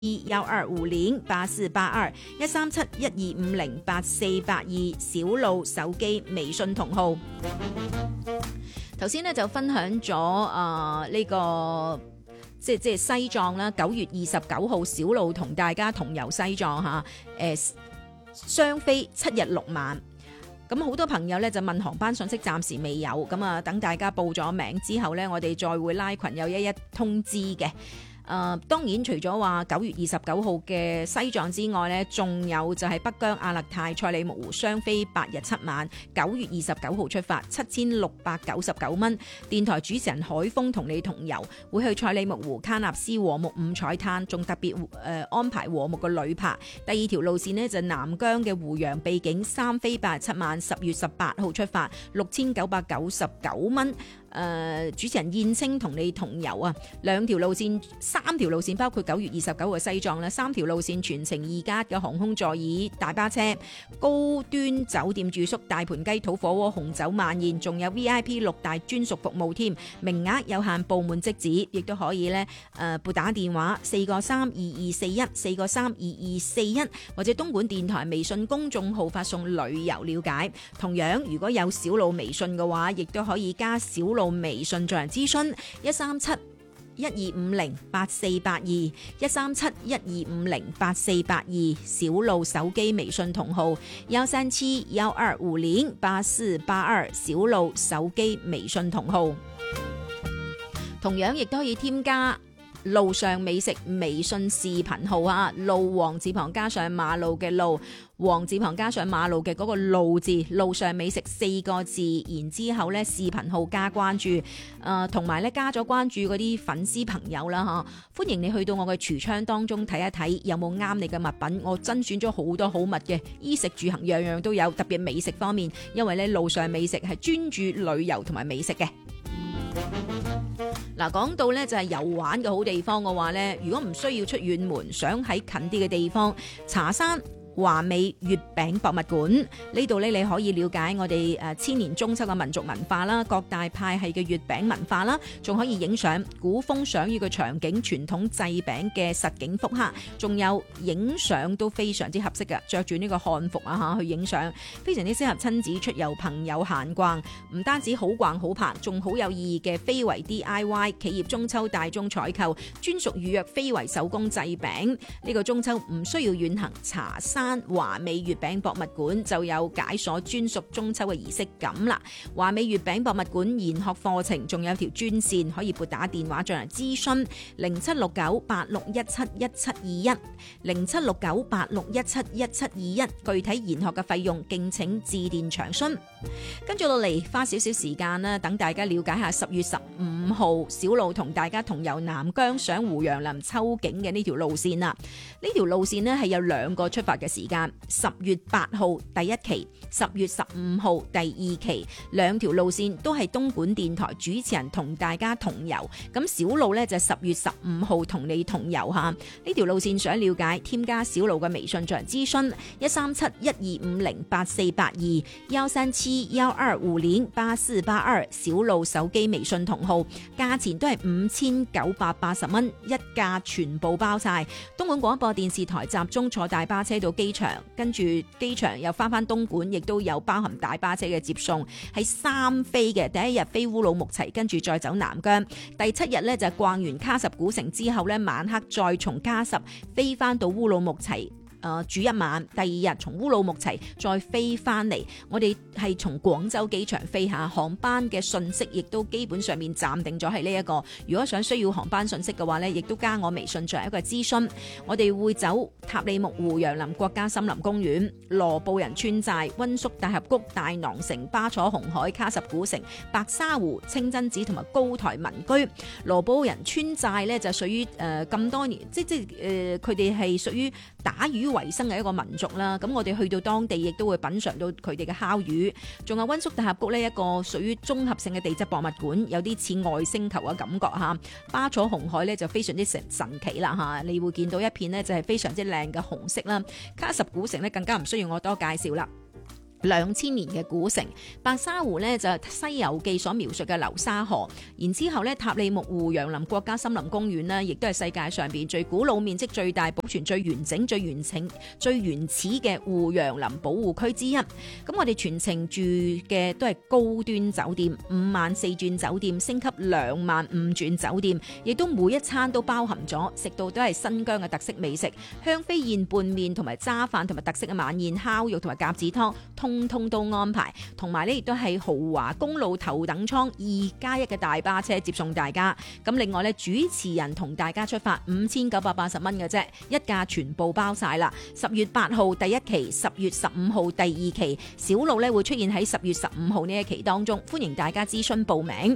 13712508482小路手機微信同號。頭先呢就分享咗呢個即係西藏啦，9月29號小路同大家同遊西藏嚇，雙飛7日6晚。咁好多朋友咧就問航班信息暫時未有，咁啊等大家報咗名之後咧，我哋再會拉群有一通知嘅。當然除咗話9月29號嘅西藏之外呢，仲有就係北疆阿勒泰賽里木湖雙飛8日7晚，9月29號出發，7699蚊。電台主持人海峰同你同遊，會去賽里木湖、喀納斯和木五彩灘，仲特別安排和木嘅旅拍。第二條路線呢，就南疆嘅湖洋秘境3飛8日7晚，10月18號出發，6999蚊。主持人燕青同你同遊啊，3條路線包括9月29號嘅西藏啦，3條路線全程2加嘅航空座椅大巴車，高端酒店住宿，大盤雞、土火鍋、紅酒晚宴，仲有 VIP 6大專屬服務添，名額有限，報滿即止，亦都可以咧撥打電話4個32241 4個32241，或者東莞電台微信公眾號發送旅遊了解。同樣如果有小路微信嘅話，亦都可以加小路微信進行諮詢13712508482 13712508482小路手機微信同號13712508482小路手機微信同號。同樣亦都可以添加路上美食微信視頻號啊，路王字旁加上馬路嘅路，王字旁加上馬路嘅嗰個路字，路上美食4個字，然之後呢視頻號加關注，同埋呢加咗關注嗰啲粉絲朋友啦歡迎你去到我嘅櫥窗當中睇一睇有冇啱你嘅物品，我甄選咗好多好物嘅，衣食住行樣樣都有，特別美食方面，因為呢路上美食係專注旅遊同埋美食嘅。嗱，講到咧就係遊玩嘅好地方嘅話咧，如果唔需要出遠門，想喺近啲嘅地方，茶山華美月餅博物館呢度咧，你可以了解我哋千年中秋嘅民族文化啦，各大派系嘅月餅文化啦，仲可以影相古風賞月嘅場景、傳統製餅嘅實景復刻，仲有影相都非常之合適嘅，着住呢個漢服去影相，非常之適合親子出遊、朋友閒逛，唔單止好逛好拍，仲好有意義嘅非遺 DIY 企業中秋大宗採購，專屬預約非遺手工製餅，呢個中秋唔需要遠行，茶山華美月餅博物館就有解鎖專屬中秋嘅儀式感啦。華美月餅博物館研學課程仲有條專線可以撥打電話進行諮詢076986171721 076986171721，具體研學嘅費用敬請致電詳詢。跟住落嚟花少少時間啦，等大家了解下10月15號小路同大家同遊南疆賞胡楊林秋景嘅呢條路線啦。呢條路線呢係有2個出發嘅時間，10月8號第一期，10月15號第二期，2條路線都係東莞電台主持人同大家同遊。咁小路呢就10月15號同你同遊下呢條路線，想了解添加小路嘅微信進行諮詢13712508482 13712508482小路手機微信同號，價錢都係5980蚊，一價全部包晒。東莞廣播電視台集中坐大巴車到機場，跟住機場又翻東莞，亦都有包含大巴車嘅接送，係3飛嘅。第一日飛烏魯木齊，跟住再走南疆。第7日呢，就逛完喀什古城之後呢，晚黑再從喀什飛翻到烏魯木齊。住一晚，第2日從烏魯木齊再飛翻嚟。我哋係從廣州機場飛下，航班嘅信息亦都基本上面暫定咗係呢一個。如果需要航班信息嘅話呢，亦都加我微信作為一個諮詢。我哋會走塔里木湖楊林國家森林公園、羅布人村寨、溫宿大峽谷、大囊城、巴楚紅海、喀什古城、白沙湖、清真寺同埋高台民居。羅布人村寨呢，就屬於咁多年，即佢哋係屬於打魚為生嘅一個民族啦，咁我哋去到當地亦都會品嘗到佢哋嘅烤魚。仲有溫宿大峽谷呢，一個屬於綜合性嘅地質博物館，有啲似外星球嘅感覺吓。巴楚紅海呢就非常之神奇啦吓，你會見到一片呢就係非常之靚嘅紅色啦。喀什古城呢更加唔需要我多介紹啦。 2000年嘅古城。白沙湖呢，就係《西遊記》所描述嘅流沙河，然之後呢，塔里木湖楊林國家森林公園呢，亦都係世界上邊最古老、面積最大、保存最完整、最原始嘅湖楊林保護區之一。咁我哋全程住嘅都係高端酒店，5晚4轉酒店，升級2晚5轉酒店，亦都每一餐都包含咗，食到都係新疆嘅特色美食，香飛燕拌麵同埋渣飯同埋特色嘅晚宴烤肉同埋鴿子湯，通通都安排。同埋呢亦都係豪華公路頭等艙2+1嘅大巴車接送大家。咁另外呢，主持人同大家出發5980蚊嘅啫，一架全部包晒啦。10月8號第一期，10月15號第二期，小路呢會出現喺10月15號呢一期當中，歡迎大家諮詢報名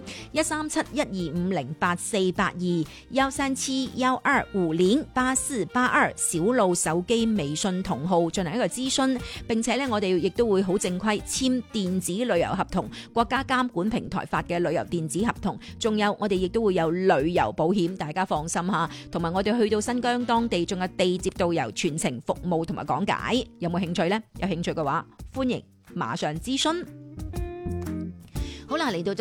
13712508482，13712508482，小路手機微信同號進行一個諮詢。並且呢，我哋亦都會好正規簽電子旅遊合同，國家監管平台發嘅旅遊電子合同，仲有我哋亦都會有旅遊保險，大家放心吓。同埋我哋去到新疆當地，仲有地接導遊全程服務同埋講解，有冇興趣呢？有興趣嘅話，歡迎馬上諮詢。好啦，嚟到咗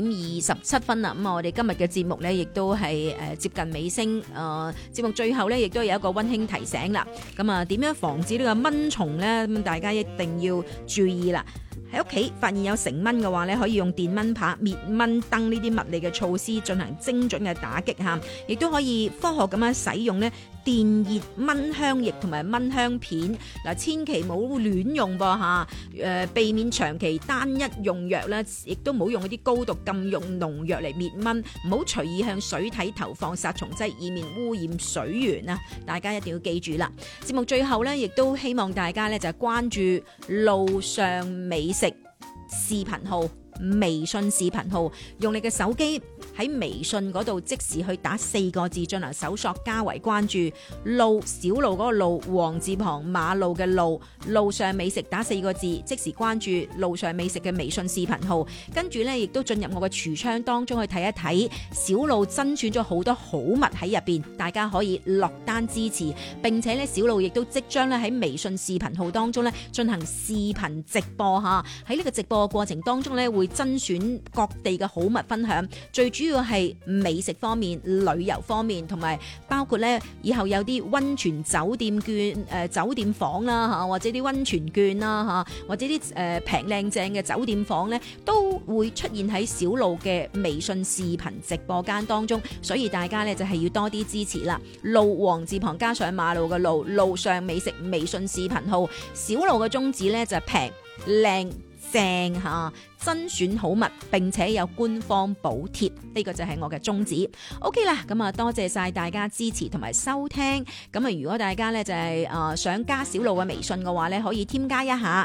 17:27啦，咁我哋今日嘅節目呢，亦都係接近尾聲。節目最後呢，亦都有一個溫馨提醒啦。咁啊，點樣防止呢個蚊蟲呢？咁大家一定要注意啦。喺屋企發現有成蚊嘅話咧，可以用電蚊拍、滅蚊燈呢啲物理嘅措施進行精準嘅打擊嚇，亦都可以科學咁樣使用咧電熱蚊香液同埋蚊香片。嗱，千祈唔好亂用噃嚇，避免長期單一用藥啦，亦都唔好用嗰啲高毒禁用農藥嚟滅蚊，唔好隨意向水體投放殺蟲劑，以免污染水源啊！大家一定要記住啦。節目最後咧，亦都希望大家咧就係關注路上美食視頻號、微信視頻號，用你嘅手機喺微信嗰度即時去打4個字進行搜索，加為關注。路，小路嗰個路，王字旁馬路嘅路，路上美食打4個字即時關注路上美食嘅微信視頻號。跟住呢，亦都進入我嘅櫥窗當中去睇一睇，小路甄選咗好多好物喺入邊，大家可以落單支持。並且呢，小路亦都即將咧喺微信視頻號當中咧進行視頻直播嚇。喺呢個直播嘅過程當中咧，會甄選各地嘅好物分享，最主要係美食方面、旅遊方面，同埋包括咧以後有啲溫泉酒店券、酒店房啦嚇，或者啲溫泉券啦嚇，或者啲平靚正嘅酒店房咧，都會出現喺小路嘅微信視頻直播間當中，所以大家咧就係要多啲支持啦。路，王字旁加上馬路嘅路，路上美食微信視頻號，小路嘅宗旨咧就係平靚正嚇，甄選好物，並且有官方補貼，呢個就係我嘅宗旨。OK 啦，咁啊多謝晒大家支持同埋收聽。咁啊，如果大家咧就係想加小路嘅微信嘅話咧，可以添加一下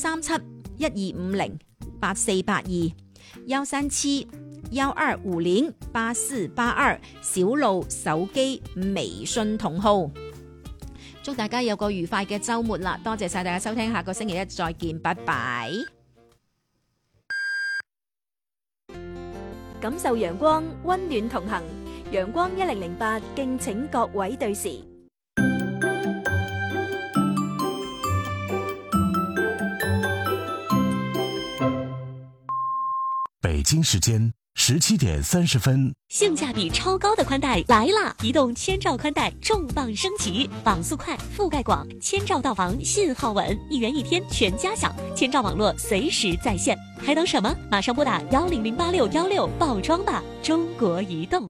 13712508482，13712508482，小路手機微信同號。祝大家有個愉快嘅週末啦！多謝晒大家收聽，下個星期一再見，拜拜。 感受陽光，溫暖同行。陽光1008，敬請各位對時。 北京時間17:30， 性價比超高的寬帶來啦！移動千兆寬帶重磅升級，網速快，覆蓋廣，千兆到防，信號穩，1元1天全家享，千兆網絡隨時在線，還等什麼？馬上撥打1008616報裝吧！中國移動。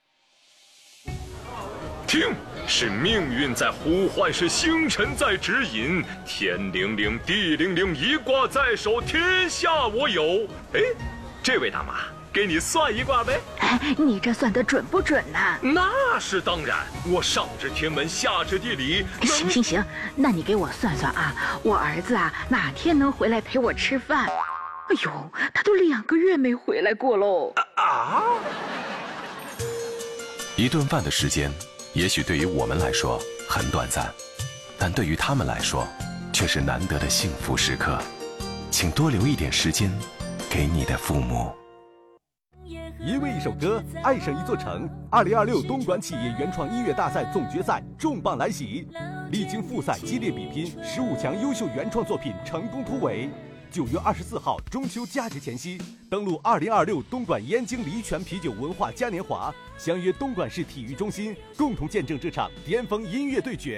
聽，是命運在呼喚，是星辰在指引，天靈靈，地靈靈，一卦在手，天下我有。哎，這位大媽，給你算一卦唄。 哎，你這算得準不準呢？ 那是當然，我上知天文，下知地理。 行，那你給我算算啊，我兒子啊哪天能回來陪我吃飯？哎呦，他都2個月沒回來過嘍。 一頓飯的時間，也許對於我們來說很短暫，但對於他們來說，卻是難得的幸福時刻。請多留一點時間給你的父母。 因為一首歌，愛上一座城。2026東莞企業原創音樂大賽總決賽重磅來襲，歷經複賽激烈比拼，15強優秀原創作品成功突圍。 9月24号中秋佳节前夕，登陆2026东莞燕京梨泉啤酒文化嘉年华，相约东莞市体育中心，共同见证这场巅峰音乐对决。